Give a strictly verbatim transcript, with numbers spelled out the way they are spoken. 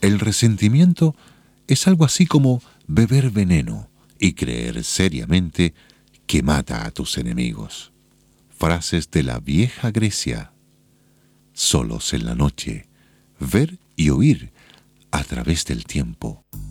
El resentimiento es algo así como beber veneno y creer seriamente que mata a tus enemigos. Frases de la vieja Grecia. Solos en la noche, ver y oír a través del tiempo.